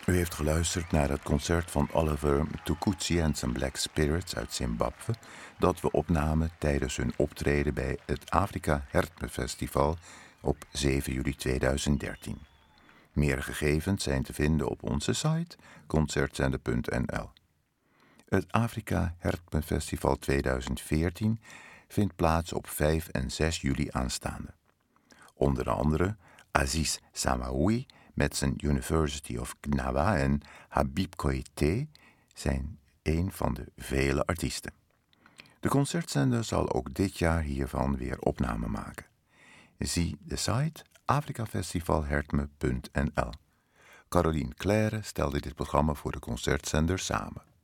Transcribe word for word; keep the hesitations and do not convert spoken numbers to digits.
U heeft geluisterd naar het concert van Oliver Mtukudzi en zijn Black Spirits uit Zimbabwe, dat we opnamen tijdens hun optreden bij het Afrika Hertme Festival op zeven juli tweeduizend dertien. Meer gegevens zijn te vinden op onze site concertzender punt n l. Het Afrika Hertme Festival tweeduizend veertien vindt plaats op vijf en zes juli aanstaande. Onder andere Aziz Samaoui met zijn University of Gnawa en Habib Koité zijn een van de vele artiesten. De concertzender zal ook dit jaar hiervan weer opname maken. Zie de site afrikafestivalhertme punt n l. Caroline Claire stelde dit programma voor de concertzender samen.